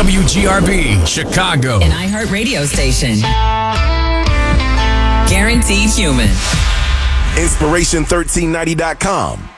WGRB, Chicago. An iHeart radio station. Guaranteed human. Inspiration1390.com.